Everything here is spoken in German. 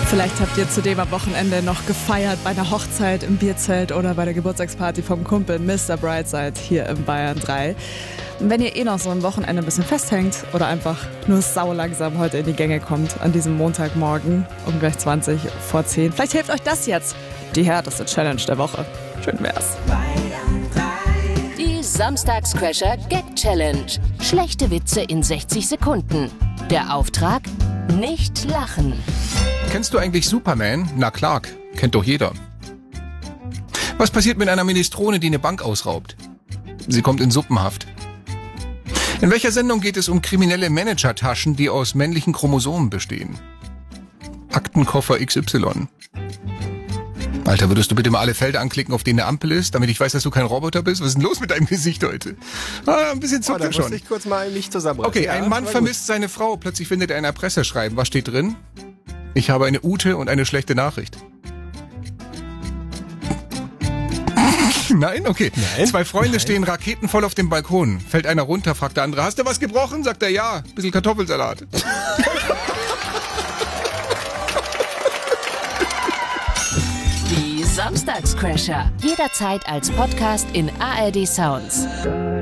Vielleicht habt ihr zudem am Wochenende noch gefeiert bei einer Hochzeit im Bierzelt oder bei der Geburtstagsparty vom Kumpel Mr. Brightside hier im Bayern 3. Und wenn ihr noch so am Wochenende ein bisschen festhängt oder einfach nur saulangsam heute in die Gänge kommt an diesem Montagmorgen um gleich 20 vor 10, vielleicht hilft euch das jetzt. Die härteste Challenge der Woche. Schön wär's. Die Samstagscrasher Gag Challenge. Schlechte Witze in 60 Sekunden. Der Auftrag? Nicht lachen. Kennst du eigentlich Superman? Na Clark, kennt doch jeder. Was passiert mit einer Minestrone, die eine Bank ausraubt? Sie kommt in Suppenhaft. In welcher Sendung geht es um kriminelle Managertaschen, die aus männlichen Chromosomen bestehen? Aktenkoffer XY. Alter, würdest du bitte mal alle Felder anklicken, auf denen eine Ampel ist, damit ich weiß, dass du kein Roboter bist? Was ist denn los mit deinem Gesicht heute? Ein bisschen zuckt er schon. Da muss ich kurz mal mich zusammenreißen. Okay, ja, ein Mann vermisst seine Frau. Plötzlich findet er ein Erpresserschreiben. Was steht drin? Ich habe eine Ute und eine schlechte Nachricht. Nein? Okay. Nein. Zwei Freunde stehen raketenvoll auf dem Balkon. Fällt einer runter, fragt der andere, hast du was gebrochen? Sagt er, ja. Bisschen Kartoffelsalat. Die Samstagscrasher. Jederzeit als Podcast in ARD Sounds.